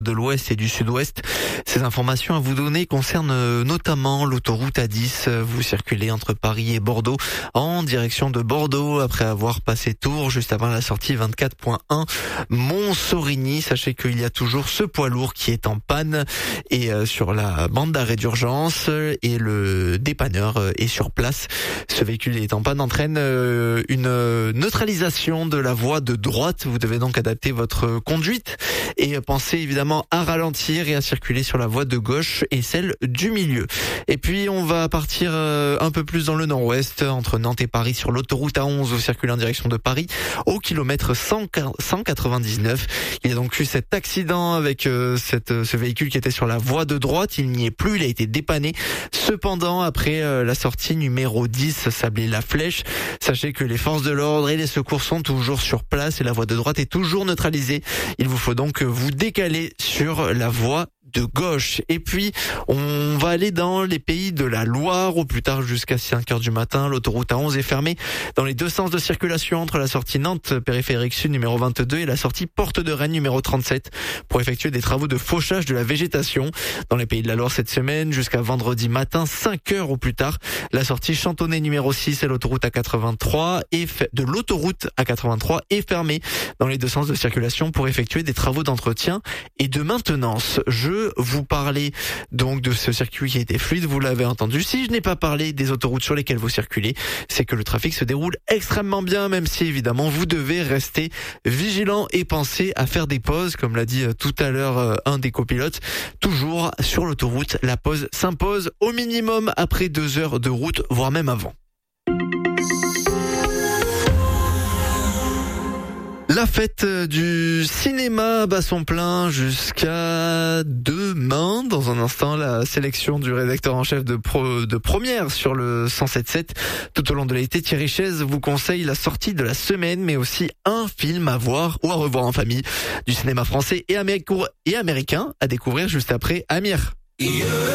de l'ouest et du sud-ouest. Ces informations à vous donner concernent notamment l'autoroute A10. Vous circulez entre Paris et Bordeaux en direction de Bordeaux après avoir passé Tours juste avant la sortie 24.1 Mont-Sorigny. Sachez qu'il y a toujours ce poids lourd qui est en panne et sur la bande d'arrêt d'urgence et le dépanneur est sur place. Ce véhicule est en panne entraîne une neutralisation de la voie de droite. Vous devez donc adapter votre conduite et pensez évidemment à ralentir et à circuler sur la voie de gauche et celle du milieu. Et puis on va partir un peu plus dans le nord-ouest entre Nantes et Paris sur l'autoroute A11. Vous circulez en direction de Paris au kilomètre 199. Il y a donc eu cet accident avec ce véhicule qui était sur la voie de droite. Il n'y est plus, il a été dépanné. Cependant, après la sortie numéro 10, Sablé-la-Flèche, sachez que les forces de l'ordre et les secours sont toujours sur place et la voie de droite est toujours neutralisée. Il vous faut donc vous décaler sur la voie de gauche. Et puis, on va aller dans les pays de la Loire au plus tard jusqu'à 5h du matin. L'autoroute A11 est fermée dans les deux sens de circulation entre la sortie Nantes périphérique sud numéro 22 et la sortie Porte de Rennes numéro 37 pour effectuer des travaux de fauchage de la végétation. Dans les pays de la Loire cette semaine jusqu'à vendredi matin 5h au plus tard. La sortie Chantonnay numéro 6 et l'autoroute A83 de l'autoroute A83 est fermée dans les deux sens de circulation pour effectuer des travaux d'entretien et de maintenance. Je vous parlais donc de ce circuit qui était fluide, vous l'avez entendu. Si je n'ai pas parlé des autoroutes sur lesquelles vous circulez, c'est que le trafic se déroule extrêmement bien, même si évidemment vous devez rester vigilant et penser à faire des pauses, comme l'a dit tout à l'heure un des copilotes. Toujours sur l'autoroute, la pause s'impose au minimum après 2 heures de route, voire même avant. La fête du cinéma bat son plein jusqu'à demain. Dans un instant, la sélection du rédacteur en chef de Première sur le 107.7. Tout au long de l'été, Thierry Chaise vous conseille la sortie de la semaine, mais aussi un film à voir ou à revoir en famille du cinéma français et américain à découvrir juste après Amir.